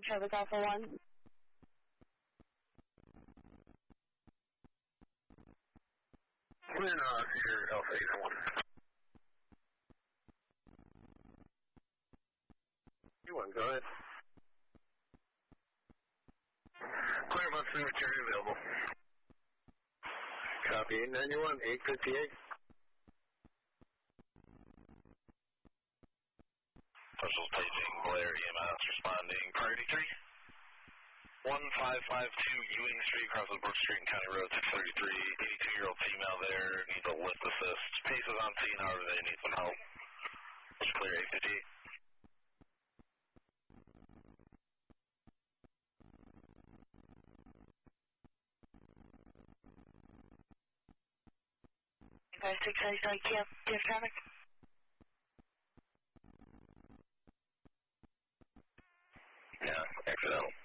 Travis Alpha 1. Clear now, here, Alpha 81. You want, go ahead. Clear about cemetery available. Copy 891, 858. Special paging, Blair EMS responding. Priority 3. 1552 Ewing Street, across the Brook Street and County Road 633. 82-year-old female there, needs a lift assist. Pace is on scene, however they need some help. It's clear 858. Do you have traffic? Yeah, accidental.